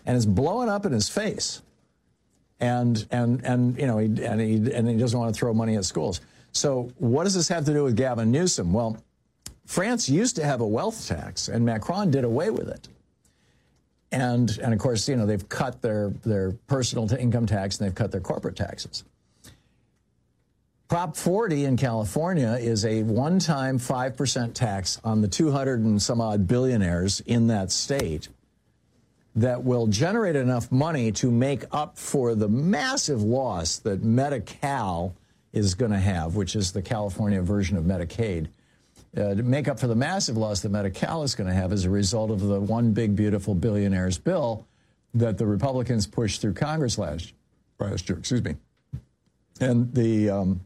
and it's blowing up in his face. And he doesn't want to throw money at schools. So what does this have to do with Gavin Newsom? Well, France used to have a wealth tax, and Macron did away with it. And of course, they've cut their personal income tax and they've cut their corporate taxes. Prop 40 in California is a one-time 5% tax on the 200 and some odd billionaires in that state that will generate enough money to make up for the massive loss that Medi-Cal is going to have, which is the California version of Medicaid, to make up for the massive loss that Medi-Cal is going to have as a result of the one big, beautiful billionaires bill that the Republicans pushed through Congress last year. Excuse me. And the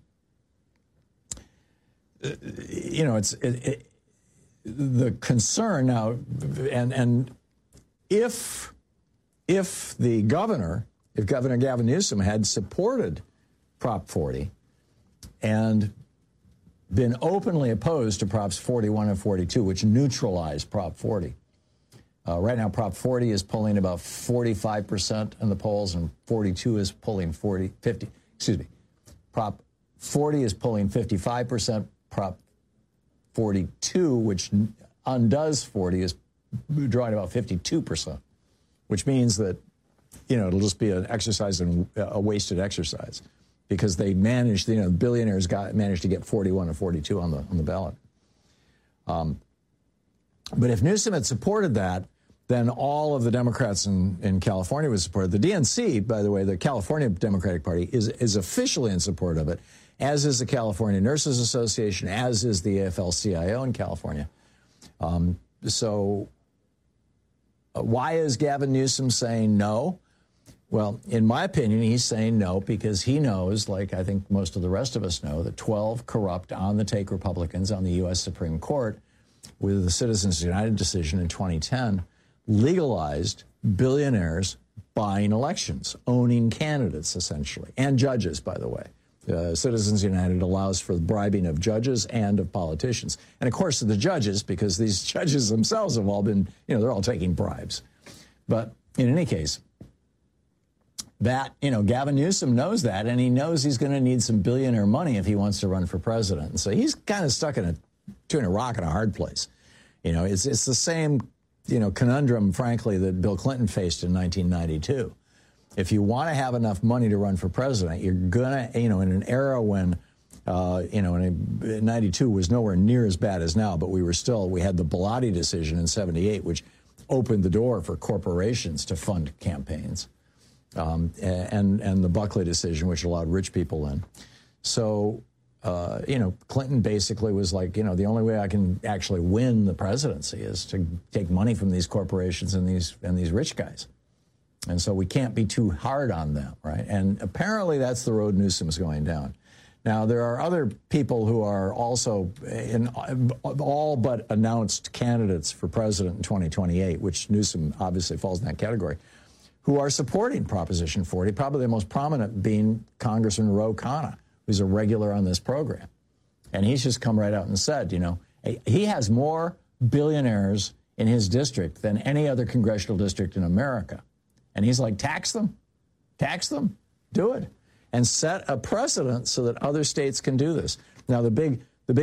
the concern now, and if Governor Gavin Newsom had supported Prop 40 and been openly opposed to Props 41 and 42, which neutralized Prop 40. Right now, Prop 40 is pulling about 45% in the polls, and 42 is pulling 50. Excuse me. Prop 40 is pulling 55%. Prop 42, which undoes 40, is drawing about 52%, which means that, it'll just be an exercise in a wasted exercise, because they managed, billionaires managed to get 41 or 42 on the ballot. But if Newsom had supported that, then all of the Democrats in California would support it. The DNC, by the way, the California Democratic Party, is officially in support of it, as is the California Nurses Association, as is the AFL-CIO in California. So why is Gavin Newsom saying no? Well, in my opinion, he's saying no because he knows, like I think most of the rest of us know, that 12 corrupt, on-the-take Republicans on the U.S. Supreme Court, with the Citizens United decision in 2010, legalized billionaires buying elections, owning candidates, essentially, and judges, by the way. Citizens United allows for the bribing of judges and of politicians. And, of course, the judges, because these judges themselves have all been, they're all taking bribes. But in any case, that, Gavin Newsom knows that, and he knows he's going to need some billionaire money if he wants to run for president. And so he's kind of stuck between a rock and a hard place. It's the same, conundrum, frankly, that Bill Clinton faced in 1992. If you want to have enough money to run for president, you're going to, in an era when, 92 was nowhere near as bad as now, but we had the Bellotti decision in 78, which opened the door for corporations to fund campaigns. And the Buckley decision, which allowed rich people in. So, Clinton basically was like, the only way I can actually win the presidency is to take money from these corporations and these rich guys. And so we can't be too hard on them, right? And apparently that's the road Newsom's going down. Now, there are other people who are also all but announced candidates for president in 2028, which Newsom obviously falls in that category, who are supporting Proposition 40, probably the most prominent being Congressman Ro Khanna, who's a regular on this program. And he's just come right out and said, he has more billionaires in his district than any other congressional district in America. And he's like, tax them, do it, and set a precedent so that other states can do this. Now, the big,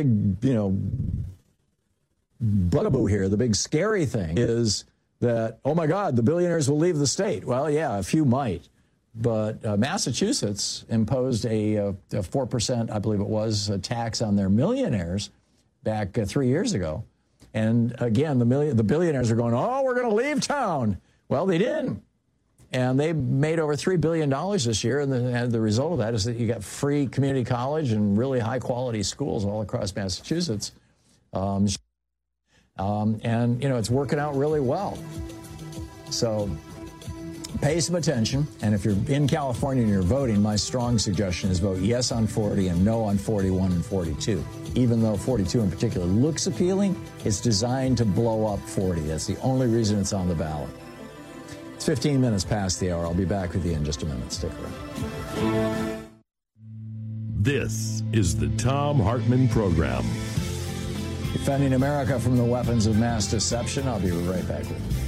bugaboo here, the big scary thing is that, oh, my God, the billionaires will leave the state. Well, yeah, a few might. But Massachusetts imposed a 4%, I believe it was, a tax on their millionaires back 3 years ago. And, again, the billionaires are going, oh, we're going to leave town. Well, they didn't. And they made over $3 billion this year. And the result of that is that you got free community college and really high-quality schools all across Massachusetts. And, it's working out really well. So pay some attention. And if you're in California and you're voting, my strong suggestion is vote yes on 40 and no on 41 and 42. Even though 42 in particular looks appealing, it's designed to blow up 40. That's the only reason it's on the ballot. It's 15 minutes past the hour. I'll be back with you in just a minute. Stick around. This is the Thom Hartmann Program. Defending America from the weapons of mass deception. I'll be right back with you.